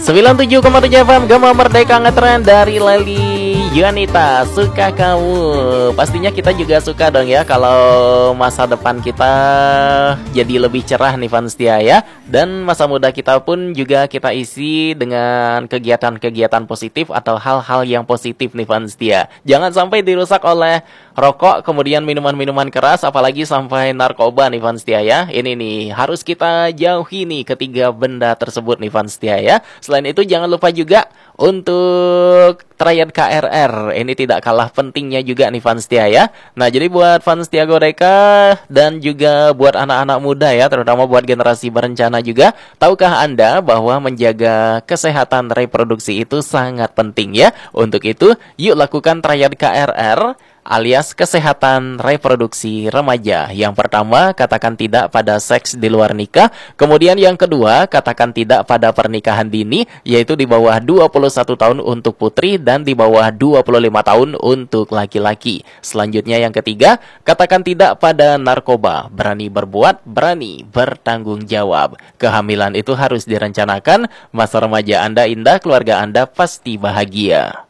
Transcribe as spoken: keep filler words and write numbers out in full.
sembilan puluh tujuh koma tujuh F M Gema Merdeka ngetren dari Leli Yunita, suka kamu. Pastinya kita juga suka dong ya kalau masa depan kita jadi lebih cerah nih fans setia ya. Dan masa muda kita pun juga kita isi dengan kegiatan-kegiatan positif atau hal-hal yang positif nih fans setia. Jangan sampai dirusak oleh rokok, kemudian minuman-minuman keras, apalagi sampai narkoba nih fans setia ya. Ini nih harus kita jauhi nih ketiga benda tersebut nih fans setia ya. Selain itu jangan lupa juga untuk trayek K R R. Ini tidak kalah pentingnya juga nih fans setia ya. Nah, jadi buat fans setia Godeka dan juga buat anak-anak muda ya, terutama buat generasi berencana juga, tahukah Anda bahwa menjaga kesehatan reproduksi itu sangat penting ya? Untuk itu, yuk lakukan trayek K R R alias kesehatan reproduksi remaja. Yang pertama, katakan tidak pada seks di luar nikah. Kemudian yang kedua, katakan tidak pada pernikahan dini, yaitu di bawah dua puluh satu tahun untuk putri dan di bawah dua puluh lima tahun untuk laki-laki. Selanjutnya yang ketiga, katakan tidak pada narkoba. Berani berbuat, berani bertanggung jawab. Kehamilan itu harus direncanakan. Masa remaja Anda indah, keluarga Anda pasti bahagia.